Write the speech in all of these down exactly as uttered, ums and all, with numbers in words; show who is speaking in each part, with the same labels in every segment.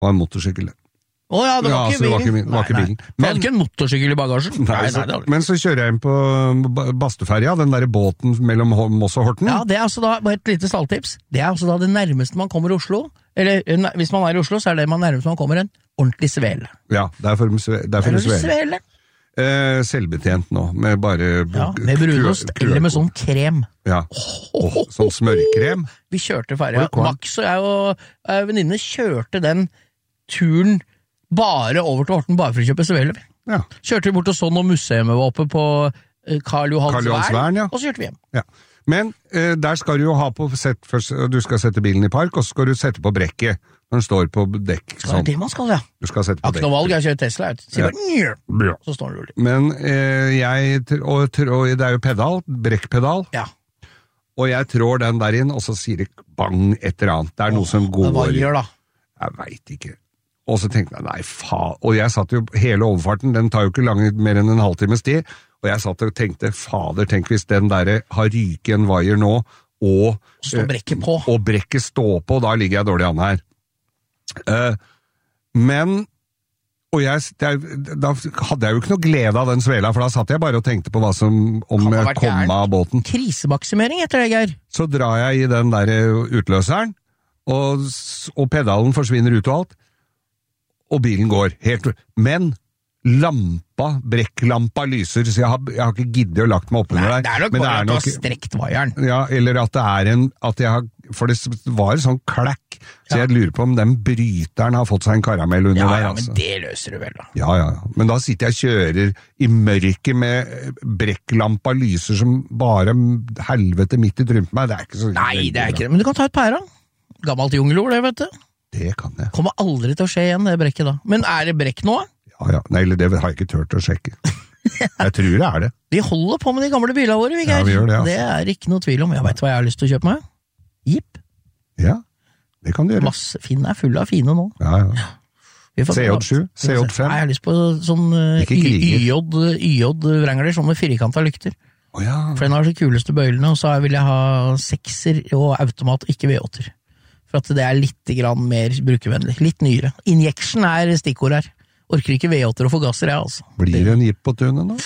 Speaker 1: Det var en motorsykkel.
Speaker 2: Å oh, ja, det var
Speaker 1: ja,
Speaker 2: ikke bilen.
Speaker 1: Det var ikke, det var ikke
Speaker 2: nei,
Speaker 1: bilen.
Speaker 2: nei. Men, du hadde ikke en motorsykkel i bagasjen?
Speaker 1: Nei, nei, så, nei, men så kjører jeg inn på Basteferja, den der båten mellom Moss og Horten.
Speaker 2: Ja, det er altså da, bare et lite stalltips, det er altså da det nærmeste man kommer i Oslo, eller hvis man er i Oslo, så er det man nærmest man kommer en ordentlig svele.
Speaker 1: Ja, det er for, det er for en svele. Eh, selvbetjent nå, med bare
Speaker 2: ja, med brunost, eller med sånn krem.
Speaker 1: Ja, oh, sånn smørkrem.
Speaker 2: Vi kjørte ferja. Max og jeg og uh, venninne kjørte den turen bare over til Horten, bare for å kjøpe svele.
Speaker 1: Ja.
Speaker 2: Kjørte vi bort og så når museet var oppe på uh, Karl Johans Vern,
Speaker 1: ja.
Speaker 2: og så kjørte vi hjem.
Speaker 1: Ja. Men uh, der skal du jo ha på sett, først, du skal sette bilen i park, og så skal du sette på brekket når den står på dekk.
Speaker 2: Sånn. Det er det man skal, ja.
Speaker 1: Du skal sette på dekk.
Speaker 2: Jeg har ikke noe valg, jeg kjører Tesla, jeg sier bare, ja. Så står den rolig.
Speaker 1: Men uh, jeg, og, og det er jo pedal, brekkpedal,
Speaker 2: ja.
Speaker 1: Og jeg trår den der inn, og så sier det bang et eller annet. Det er noe som går...
Speaker 2: Hva gjør da?
Speaker 1: Jeg vet ikke. Og så tenkte jeg, nei, faen. Og jeg satt jo, hele overfarten, den tar jo ikke langt mer enn en halvtimes tid, og jeg satt og tenkte, fader, tenk hvis den der har ryket en vaier nå, og...
Speaker 2: Stå brekket på.
Speaker 1: Og brekket stå på, da ligger jeg dårlig an her. Uh, men... Og jeg, der, da hadde jeg jo ikke noe glede av den svela, for da satt jeg bare og tenkte på hva som, om jeg kom av båten.
Speaker 2: Krisemaksimering etter det, Geir.
Speaker 1: Så drar jeg i den der utløseren, og, og pedalen forsvinner ut og alt, og bilen går helt... Men lampa, brekklampa lyser, så jeg har, jeg har ikke giddet å lagt meg opp under der.
Speaker 2: Det er nok bare at du har strekt vaieren.
Speaker 1: Ja, eller at det er en... At jeg har, for det var en sånn klekk, så ja. Jeg lurer på om den bryteren har fått seg en karamell under
Speaker 2: ja,
Speaker 1: der.
Speaker 2: Ja,
Speaker 1: altså.
Speaker 2: Men det løser du vel da.
Speaker 1: Ja, ja, ja. Men da sitter jeg og kjører i mørket med brekklampa lyser som bare helvete midt i trympen meg. Det er ikke så...
Speaker 2: Nei, det er ikke det. Men du kan ta et pæra. Gammelt jungelord, det, vet du.
Speaker 1: Det kan jeg.
Speaker 2: Kommer aldri til å skje igjen, det brekket da. Men er det brekk nå?
Speaker 1: Ja, ja. Nei, det har jeg ikke tørt å sjekke. Jeg tror det er det.
Speaker 2: Vi holder på med de gamle bilene våre, vi, Geir.
Speaker 1: Ja, vi gjør det, altså.
Speaker 2: Det er ikke noe tvil om. Jeg vet hva jeg har lyst til å kjøpe meg. Jeep.
Speaker 1: Ja, det kan du gjøre.
Speaker 2: Masse, Finn er full av fine nå.
Speaker 1: Ja, ja. C J sju, C J fem.
Speaker 2: Nei, jeg har lyst på sånn uh, Y J Wrangler, sånn med firkantet lykter.
Speaker 1: Oh, ja.
Speaker 2: For den har de kuleste bøylene, og så vil jeg ha sekser og automat, ikke V åtte. For at det er litt grann mer brukervennlig. Litt nyere. Injection er stikkord her. Orker ikke V åtte og forgasser, jeg, altså.
Speaker 1: Blir det en Jeep på tunet nå?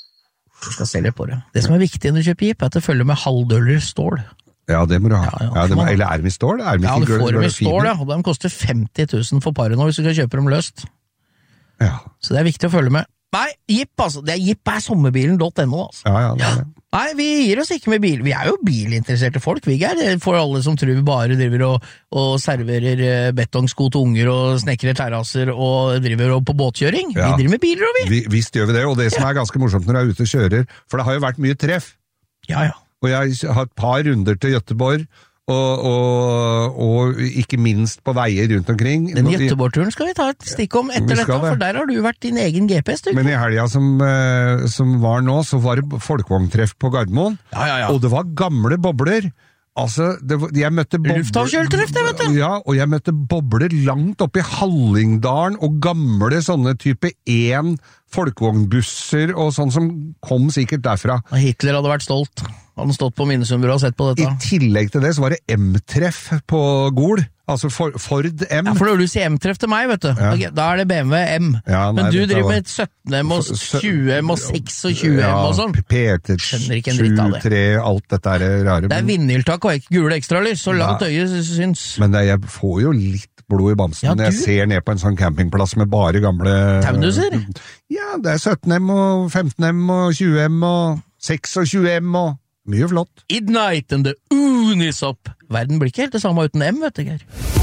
Speaker 2: Du skal selge på det. Det som er viktig når du kjøper Jeep, er at det følger med halvdøller stål.
Speaker 1: Ja, det må du ha.
Speaker 2: Ja, ja.
Speaker 1: Ja, det må, eller er de i stål? Er de
Speaker 2: ja, du får dem i stål, ja. Og de koster femti tusen for paret nå, hvis du skal kjøpe dem løst.
Speaker 1: Ja.
Speaker 2: Så det er viktig å følge med. Nei, Jeep, altså. Det er Jeep er sommerbilen punktum no, altså.
Speaker 1: Ja, ja, det er det.
Speaker 2: Nei, vi gir oss ikke med bil. Vi er jo bilinteresserte folk, vi er. For alle som tror vi bare driver og, og serverer betongsko til unger og snekrer terrasser og driver på båtkjøring. Ja. Vi driver med biler, og vi.
Speaker 1: vi. Visst gjør vi det, og det som er ganske morsomt når du er ute og kjører, for det har jo vært mye treff.
Speaker 2: Ja, ja.
Speaker 1: Og jeg har et par runder til Göteborg, og, og, og ikke minst på veier rundt omkring.
Speaker 2: Den Göteborg-turen skal vi ta et stikk om etter dette, for der har du vært din egen G P S. Du.
Speaker 1: Men i helga som, som var nå, så var det folkevogntreff på Gardermoen,
Speaker 2: ja, ja, ja.
Speaker 1: Og det var gamle bobler. Altså, det, jeg møtte bobler...
Speaker 2: Lufthavkjøltreff, det, vet du.
Speaker 1: Ja, og jeg møtte bobler langt oppe i Hallingdalen, og gamle sånne type én folkevognbusser, og sånn som kom sikkert derfra.
Speaker 2: Hitler hadde vært stolt. Han stått på Minnesundbyrået og sett på dette.
Speaker 1: I tillegg til det så var det M-treff på Gol, altså Ford M.
Speaker 2: Ja, for når du sier M-treff til meg, vet du, ja. Da er det B M W M. Ja, nei, men du driver var... med sytten M og tjue M og tjueseks M og sånn.
Speaker 1: P T sju tre, alt dette er rare.
Speaker 2: Det er vindhjultak og ikke gule ekstralys, så langt øyet syns.
Speaker 1: Men det, jeg får jo litt blod i bamsen ja, når jeg ser ned på en sånn campingplass med bare gamle...
Speaker 2: Taunuser?
Speaker 1: Ja, det er sytten M og femten M og tjue M og tjueseks M og... Mye flott.
Speaker 2: Midnight and the Unisop. Verden blir ikke helt det samme uten M, vet du, Geir.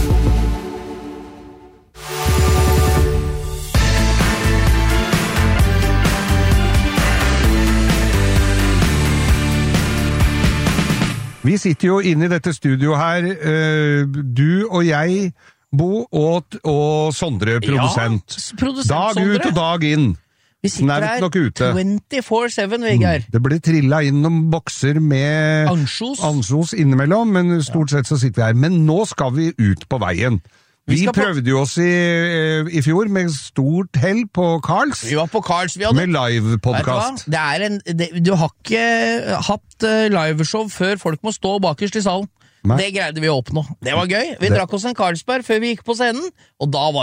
Speaker 1: Vi sitter jo inne i dette studio her, du og jeg, Bo, og, og Sondre, produsent.
Speaker 2: Ja, produsent
Speaker 1: dag
Speaker 2: Sondre.
Speaker 1: Ut og dag inn.
Speaker 2: Vi sitter her twenty-four seven, Vegard.
Speaker 1: Mm. Det blir trillet inn noen bokser med
Speaker 2: ansjos.
Speaker 1: ansjos innimellom, men stort sett så sitter vi her. Men nå skal vi ut på veien. Vi, vi prøvde jo oss i, i fjor med stort hell på Karls.
Speaker 2: Vi var på Karls. Vi hadde...
Speaker 1: Med live-podcast.
Speaker 2: Det er en, det, du har ikke hatt liveshow før folk må stå bakerst i salen. Nei. Det greide vi å oppnå. Det var gøy. Vi det... drakk oss en Carlsberg før vi gikk på scenen, og da var